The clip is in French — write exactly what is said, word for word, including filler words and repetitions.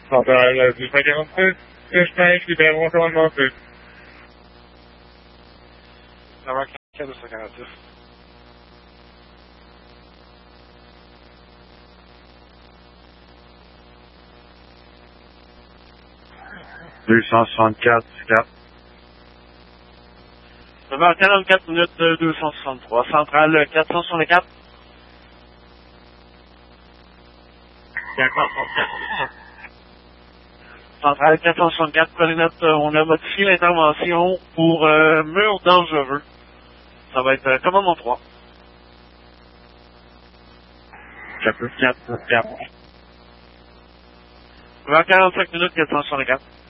Centrale du cent quarante-six, French libéron commandement six. Ça va, quatre deux cent quarante-six. deux cent soixante-quatre, quatre. Ça va, quarante-quatre minutes, deux cent soixante-trois. Centrale quatre cent soixante-quatre. quatre cent soixante-quatre. Centrale quatre cent soixante-quatre, prenez note, on a modifié l'intervention pour euh, mur dangereux. Ça va être euh, commandement trois. quatre quatre quatre. Ça va, quarante-cinq minutes, quatre cent soixante-quatre.